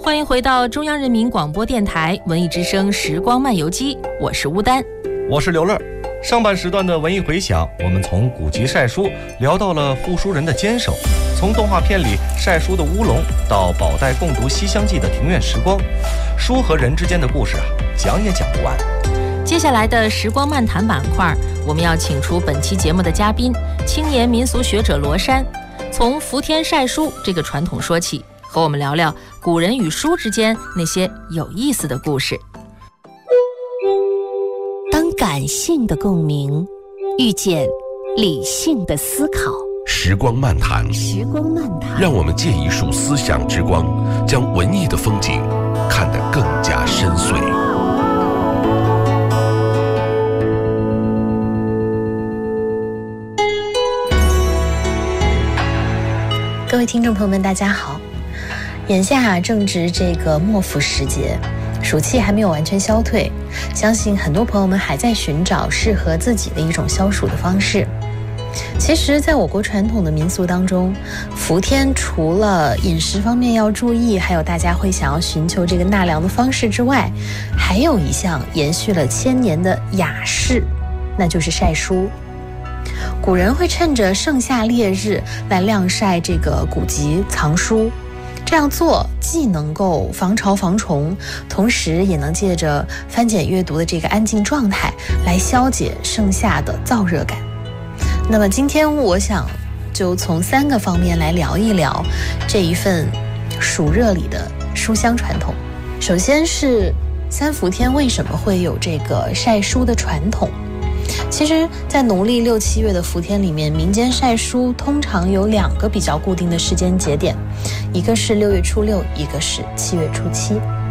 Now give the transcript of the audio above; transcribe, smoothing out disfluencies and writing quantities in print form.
欢迎回到中央人民广播电台文艺之声时光漫游记，我是乌丹， 我是刘乐。上半时段的文艺回响，我们从古籍晒书聊到了护书人的坚守，从动画片里晒书的乌龙到宝黛共读《西厢记》的庭院时光，书和人之间的故事讲也讲不完。 接下来的时光漫谈板块，我们要请出本期节目的嘉宾，青年民俗学者罗山，从伏天晒书这个传统说起，和我们聊聊古人与书之间那些有意思的故事。 当感性的共鸣遇见理性的思考， 时光漫谈，让我们借一束思想之光，将文艺的风景看得更加深邃。 各位听众朋友们，大家好。眼下正值这个末伏时节，暑气还没有完全消退，相信很多朋友们还在寻找适合自己的一种消暑的方式。其实在我国传统的民俗当中，伏天除了饮食方面要注意，还有大家会想要寻求这个纳凉的方式之外，还有一项延续了1000年的雅事，那就是晒书。古人会趁着盛夏烈日来晾晒这个古籍藏书，这样做既能够防潮防虫，同时也能借着翻检阅读的这个安静状态来消解盛夏的燥热感。那么今天我想就从3个方面来聊一聊这一份暑热里的书香传统。首先是3伏天为什么会有这个晒书的传统。其实在农历6、7月的伏天里面，民间晒书通常有2个比较固定的时间节点，一个是6月初6，一个是7月初7。